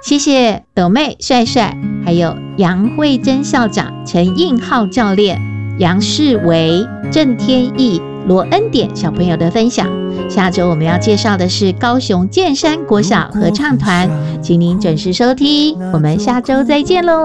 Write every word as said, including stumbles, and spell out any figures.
谢谢斗妹帅帅，还有杨慧珍校长、陈应浩教练、杨世维、郑天意、罗恩典小朋友的分享。下周我们要介绍的是高雄建山国小合唱团，请您准时收听，我们下周再见喽。